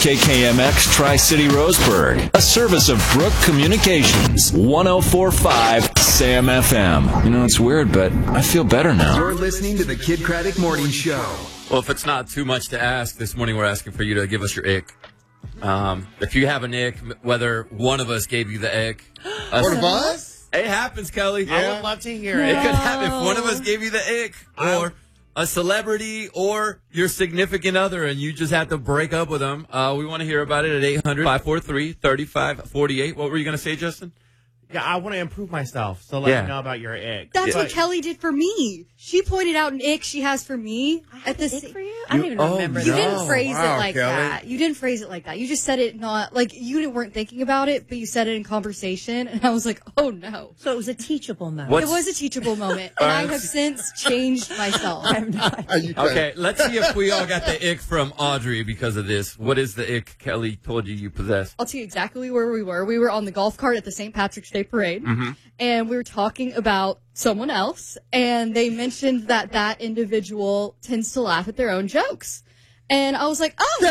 KKMX Tri-City Roseburg, a service of Brook Communications, 104.5 Sam FM. You know, it's weird, but I feel better now. You're listening to the Kid Craddock Morning Show. Well, if it's not too much to ask, this morning we're asking for you to give us your ick. If you have an ick, whether one of us gave you the ick. One of us? It happens, Kelly. I would love to hear It it. could happen if one of us gave you the ick, or a celebrity, or your significant other, and you just have to break up with them. We want to hear about it at 800-543-3548. What were you going to say, Justin? Yeah, I want to improve myself, so let me know about your ick. That's what Kelly did for me. She pointed out an ick she has for me. Ick for you? I don't even remember that. You didn't phrase it like Kelly. that. You didn't phrase it like that. You just said it not, like, you weren't thinking about it, but you said it in conversation, and I was like, oh, no. So it was a teachable moment. It was a teachable moment, and I have since changed myself. I'm not. Okay, let's see if we all got the ick from Audrey because of this. What is the ick Kelly told you possess? I'll tell you exactly where we were. We were on the golf cart at the St. Patrick's Day Parade, and we were talking about someone else, and they mentioned that individual tends to laugh at their own jokes. And I was like, oh,